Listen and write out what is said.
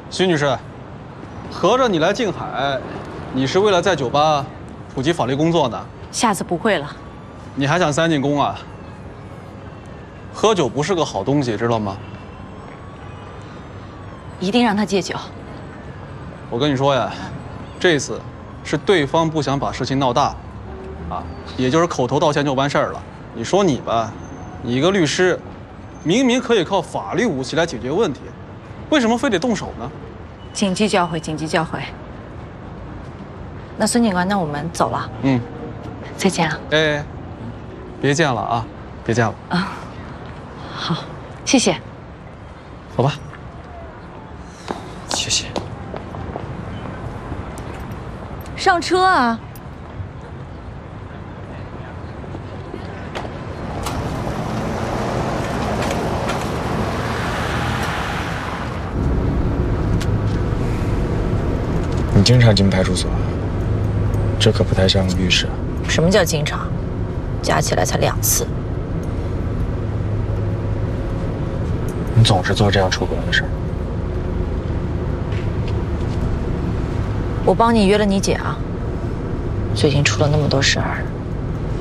徐女士，合着你来静海，你是为了在酒吧普及法律工作呢？ 下次不会了。 你还想3进宫啊？喝酒不是个好东西，知道吗？ 一定让他戒酒。 我跟你说呀，这次是对方不想把事情闹大，啊，也就是口头道歉就完事儿了。你说你吧，你一个律师，明明可以靠法律武器来解决问题，为什么非得动手呢？ 谨记教诲，谨记教诲。那孙警官，那我们走了。 嗯， 再见啊。 哎，别见了啊，别见了。 啊，好，谢谢。 走吧。 谢谢。 上车啊！ 你经常进派出所，这可不太像个律师。 什么叫经常？加起来才2次。 你总是做这样出格的事儿。 我帮你约了你姐啊，最近出了那么多事儿，